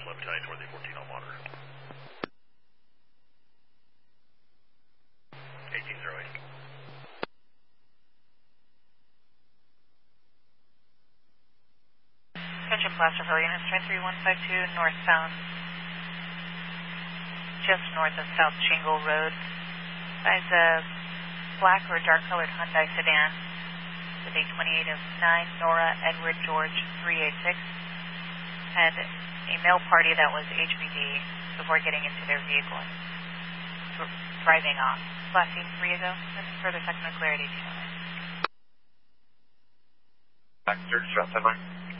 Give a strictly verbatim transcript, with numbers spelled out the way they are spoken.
five eleven Battalion toward the fourteen on water. eighteen oh eight. Attention Placer Hill units, train three one five two northbound, just north of South Shingle Road. Guys, a black or dark colored Hyundai sedan with a twenty-eight of nine Nora Edward George three eight six. Had a male party that was H B D before getting into their vehicle and driving off. Last seen three ago. Nothing further technical clarity. Back to search, drop ten line.